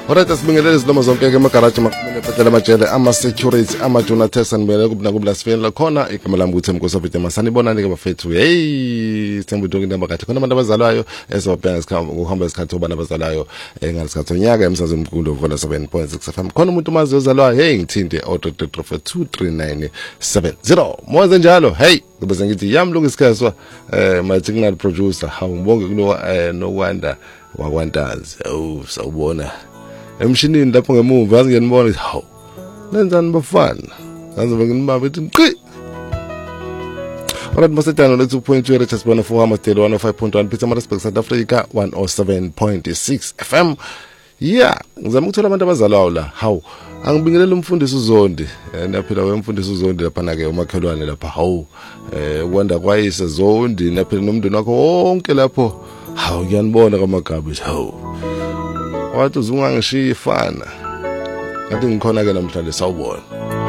Alright, asibingelele izinoma zonke ke emagaraji makumele phetela amajele ama-security ama-Jonatex anibele kubna kubla sifeni la khona igama lami ukuthi Mkosazana masanibonani ke bafethu. Hey, sithemba ukuthi indaba kathi khona abantu abazalwayo ezobheka isikhathi ukuhamba isikhathi obana abazalwayo ngalesikhathi onyaka emsazweni omkhulu Vola 7.6 FM. Khona umuntu umazi ozalwayo hey ngithinte o33432970. Moze njalo hey bese ngithi yamlunga isikhathi my signal producer hawu ngibonge kulo nokwanda wakwantazi. Oh sawubona emshinini lapho ngemuva yazi ngiyanibona hawu nenzani bafana yazi nginibabe ethi qi. Alright, masetano lethu point you just bona for Hamastelo 105.1 Peter Maritzburg South Africa 107.6 FM. Yeah, ngizama ukuthola abantu abazalwayo la. Hawu angibingelele umfundisi uZondi naphela wemfundisi uZondi lapha na ke umakhelwane lapha. Hawu kwanda kwayise Zondi naphela nomndeni wakho wonke lapho. Hawu ngiyanibona kaMagabi. Hawu wathi uzungangishiya ifana ngathi ngikhona ke namhlanje sawubona.